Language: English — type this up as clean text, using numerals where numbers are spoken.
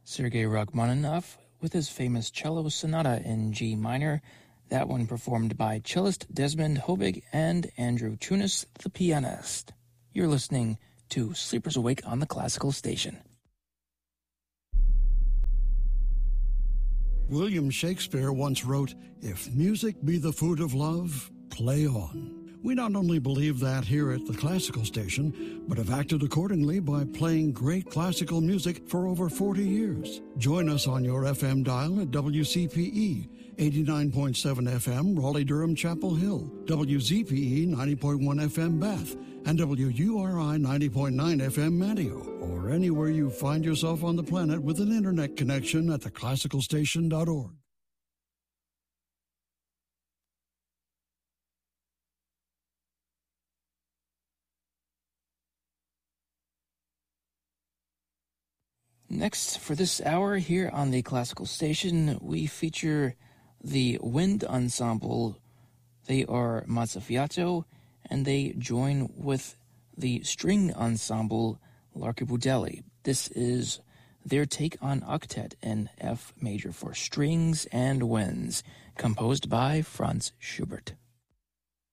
Sergei Rachmaninoff with his famous cello sonata in G minor, that one performed by cellist Desmond Hobig and Andrew Tunis, the pianist. You're listening to Sleepers Awake on the Classical Station. William Shakespeare once wrote, "If music be the food of love, play on." We not only believe that here at the Classical Station, but have acted accordingly by playing great classical music for over 40 years. Join us on your FM dial at WCPE 89.7 FM, Raleigh-Durham, Chapel Hill, WZPE 90.1 FM, Bath, and WURI 90.9 FM, Manteo, or anywhere you find yourself on the planet with an internet connection at theclassicalstation.org. Next, for this hour here on the Classical Station, we feature the Wind Ensemble. They are Mazzafiato, and they join with the String Ensemble L'Archibudelli. This is their take on Octet in F major for strings and winds, composed by Franz Schubert.